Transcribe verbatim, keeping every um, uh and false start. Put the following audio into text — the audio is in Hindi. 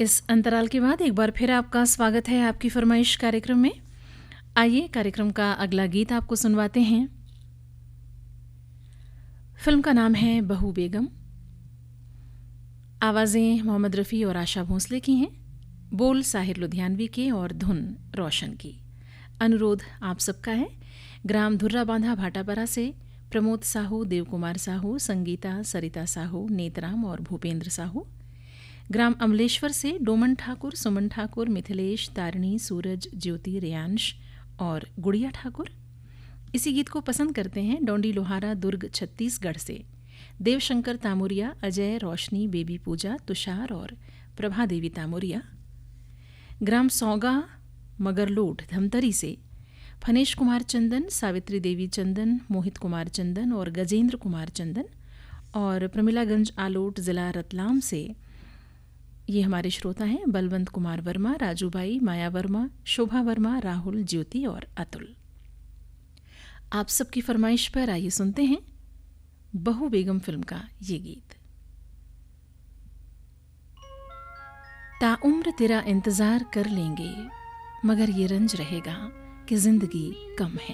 इस अंतराल के बाद एक बार फिर आपका स्वागत है आपकी फरमाइश कार्यक्रम में। आइए कार्यक्रम का अगला गीत आपको सुनवाते हैं। फिल्म का नाम है बहू बेगम। आवाज़ें मोहम्मद रफ़ी और आशा भोंसले की हैं, बोल साहिर लुधियानवी के और धुन रोशन की। अनुरोध आप सबका है ग्राम धुर्रा बांधा भाटापरा से प्रमोद साहू, देव कुमार साहू, संगीता, सरिता साहू, नेतराम और भूपेंद्र साहू। ग्राम अमलेश्वर से डोमन ठाकुर, सुमन ठाकुर, मिथिलेश, तारिणी, सूरज, ज्योति, रेयांश और गुड़िया ठाकुर। इसी गीत को पसंद करते हैं डोंडी लोहारा, दुर्ग, छत्तीसगढ़ से देवशंकर तामुरिया, अजय, रोशनी, बेबी पूजा, तुषार और प्रभा देवी तामुरिया। ग्राम सौगा मगरलोड धमतरी से फनेश कुमार चंदन, सावित्री देवी चंदन, मोहित कुमार चंदन और गजेंद्र कुमार चंदन। और प्रमिलागंज आलोट ज़िला रतलाम से ये हमारे श्रोता हैं बलवंत कुमार वर्मा, राजूबाई, माया वर्मा, शोभा वर्मा, राहुल, ज्योति और अतुल। आप सबकी फरमाइश पर आइए सुनते हैं बहू बेगम फिल्म का ये गीत। ताउम्र तेरा इंतजार कर लेंगे मगर ये रंज रहेगा कि जिंदगी कम है।